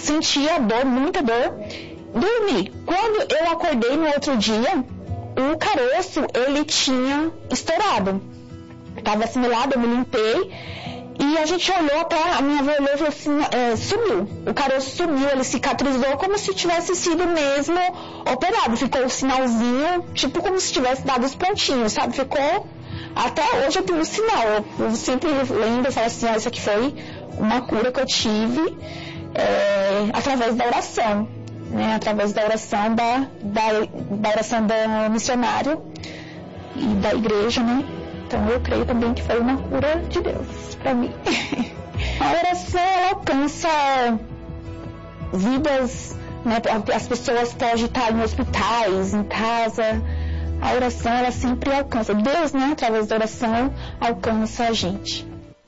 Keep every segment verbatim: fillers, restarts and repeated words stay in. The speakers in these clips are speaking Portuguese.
sentia dor, muita dor, dormi. Quando eu acordei no outro dia, o caroço, ele tinha estourado. Estava assimilado, eu me limpei. E a gente olhou até, a minha avó olhou e falou assim, é, sumiu. O caroço sumiu, ele cicatrizou como se tivesse sido mesmo operado. Ficou o sinalzinho, tipo como se tivesse dado os pontinhos, sabe? Ficou, até hoje eu tenho um sinal. Eu, eu sempre lembro e falo assim, ah, isso aqui foi uma cura que eu tive é, através da oração. Né? Através da oração da, da, da oração do missionário e da igreja, né? Então eu creio também que foi uma cura de Deus para mim. A oração, ela alcança vidas, né? As pessoas podem estar em hospitais, em casa. A oração, ela sempre alcança. Deus, né, através da oração, alcança a gente.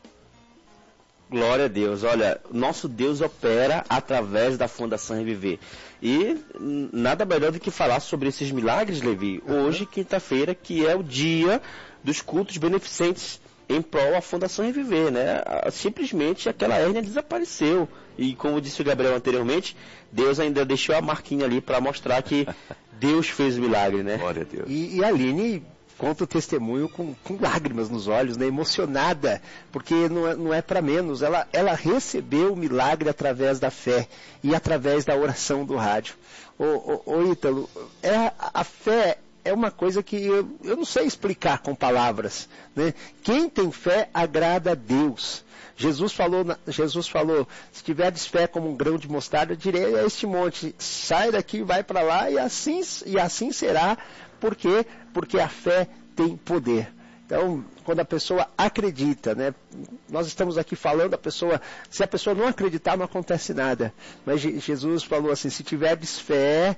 Glória a Deus. Olha, nosso Deus opera através da Fundação Reviver. E nada melhor do que falar sobre esses milagres, Levi. Uhum. Hoje, quinta-feira, que é o dia dos cultos beneficentes em prol da Fundação Reviver, né? Simplesmente aquela hérnia desapareceu. E como disse o Gabriel anteriormente, Deus ainda deixou a marquinha ali para mostrar que Deus fez o milagre, né? Glória a Deus. E, e a Aline conta o testemunho com, com lágrimas nos olhos, né? Emocionada, porque não é, não é para menos. Ela, ela recebeu o milagre através da fé e através da oração do rádio. Ô, ô, ô Ítalo, é, a, a fé é uma coisa que eu, eu não sei explicar com palavras, né? Quem tem fé agrada a Deus. Jesus falou, Jesus falou, se tiveres fé como um grão de mostarda, direi a este monte, sai daqui, vai para lá, e assim, e assim será. Por quê? Porque a fé tem poder. Então, quando a pessoa acredita, né? Nós estamos aqui falando, a pessoa, se a pessoa não acreditar, não acontece nada. Mas Jesus falou assim, se tiveres fé,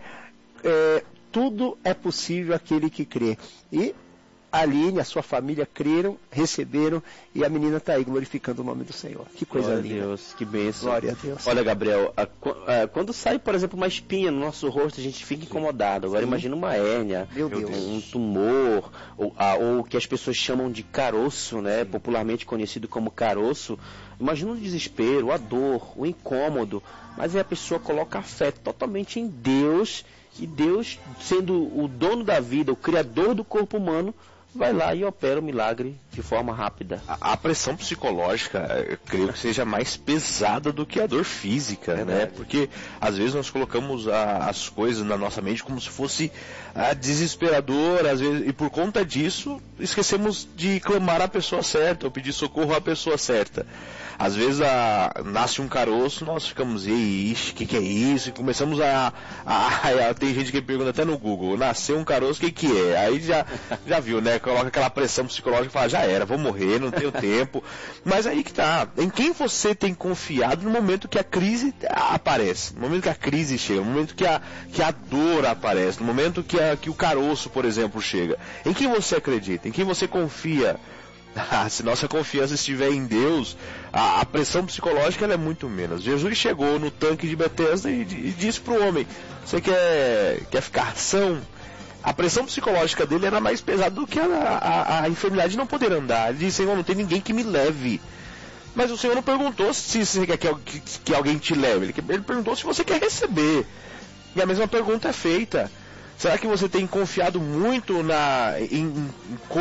é, tudo é possível aquele que crê. E a Aline, a sua família creram, receberam, e a menina está aí glorificando o nome do Senhor. Que coisa Glória linda. Glória a Deus, que bênção. Glória a Deus. Olha, Gabriel, a, a, quando sai, por exemplo, uma espinha no nosso rosto, a gente fica incomodado. Agora, sim, imagina uma hérnia, Meu Deus. um tumor, ou, a, ou o que as pessoas chamam de caroço, né? Popularmente conhecido como caroço. Imagina o desespero, a dor, o incômodo. Mas aí a pessoa coloca a fé totalmente em Deus, e Deus, sendo o dono da vida, o criador do corpo humano, vai lá e opera o milagre de forma rápida. A, a pressão psicológica, eu creio que seja mais pesada do que a dor física, é, né? Porque às vezes nós colocamos a, as coisas na nossa mente como se fosse a, desesperador, às vezes, e por conta disso esquecemos de clamar a pessoa certa, ou pedir socorro à pessoa certa. Às vezes a, nasce um caroço, nós ficamos, ixi, o que, que é isso? E começamos a, a, a... Tem gente que pergunta até no Google, nasceu um caroço, o que, que é? Aí já, já viu, né? Coloca aquela pressão psicológica e fala, já era, vou morrer, não tenho tempo. Mas aí que tá, em quem você tem confiado no momento que a crise aparece, no momento que a crise chega, no momento que a, que a dor aparece, no momento que, a, que o caroço, por exemplo, chega. Em quem você acredita? Em quem você confia? Ah, se nossa confiança estiver em Deus, a, a pressão psicológica ela é muito menos. Jesus chegou no tanque de Betesda e, e disse para o homem, você quer, quer ficar são? A pressão psicológica dele era mais pesada do que a, a, a enfermidade de não poder andar. Ele disse, Senhor, não tem ninguém que me leve. Mas o Senhor não perguntou se você quer que, que, que alguém te leve, ele, ele perguntou se você quer receber. E a mesma pergunta é feita. Será que você tem confiado muito na, em, em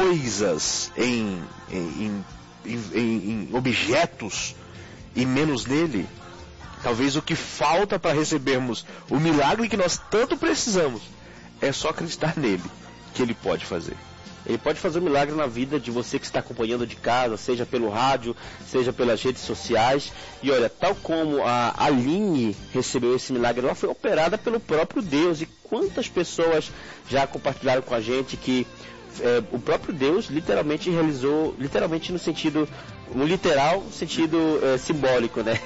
coisas, em, em, em, em objetos e menos nele? Talvez o que falta para recebermos o milagre que nós tanto precisamos é só acreditar nele, que ele pode fazer. Ele pode fazer um milagre na vida de você que está acompanhando de casa, seja pelo rádio, seja pelas redes sociais. E olha, tal como a Aline recebeu esse milagre, ela foi operada pelo próprio Deus. E quantas pessoas já compartilharam com a gente que é, o próprio Deus literalmente realizou, literalmente no sentido, no literal sentido é, simbólico, né?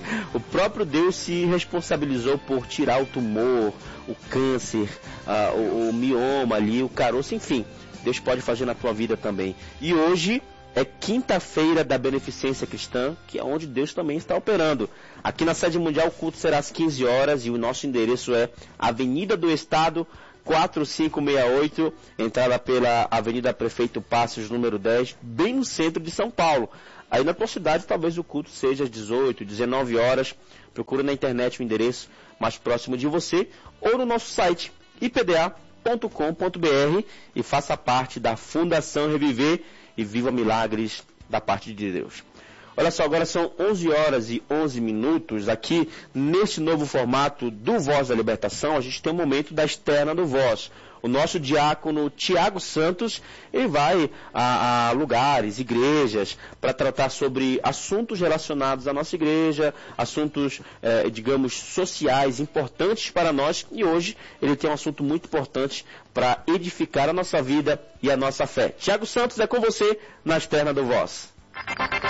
O próprio Deus se responsabilizou por tirar o tumor, o câncer, a, o, o mioma ali, o caroço, enfim. Deus pode fazer na tua vida também. E hoje é quinta-feira da Beneficência Cristã, que é onde Deus também está operando. Aqui na sede mundial o culto será às quinze horas e o nosso endereço é Avenida do Estado, quatro cinco seis oito, entrada pela Avenida Prefeito Passos, número dez, bem no centro de São Paulo. Aí na tua cidade talvez o culto seja às dezoito, dezenove horas. Procura na internet o endereço mais próximo de você ou no nosso site i p d a ponto com ponto b r e faça parte da Fundação Reviver e viva milagres da parte de Deus. Olha só, agora são onze horas e onze minutos. Aqui, neste novo formato do Voz da Libertação, a gente tem um momento da externa do Voz. O nosso diácono Tiago Santos, ele vai a, a lugares, igrejas, para tratar sobre assuntos relacionados à nossa igreja, assuntos, eh, digamos, sociais importantes para nós. E hoje ele tem um assunto muito importante para edificar a nossa vida e a nossa fé. Tiago Santos, é com você na externa do Voz.